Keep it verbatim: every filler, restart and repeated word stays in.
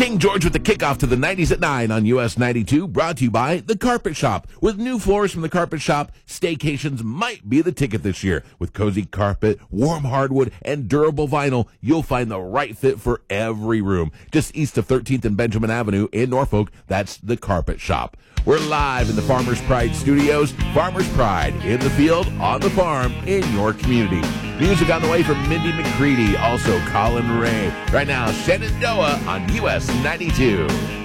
King George with the kickoff to the nineties at nine on U S ninety-two, brought to you by The Carpet Shop. With new floors from The Carpet Shop, staycations might be the ticket this year. With cozy carpet, warm hardwood, and durable vinyl, you'll find the right fit for every room. Just east of thirteenth and Benjamin Avenue in Norfolk, that's The Carpet Shop. We're live in the Farmers Pride Studios. Farmers Pride, in the field, on the farm, in your community. Music on the way from Mindy McCready, also Colin Ray. Right now, Shenandoah on U S ninety-two.